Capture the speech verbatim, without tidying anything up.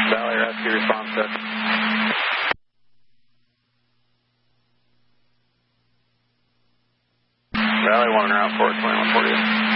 Valley Rescue response set. Valley one route four twenty-one forty.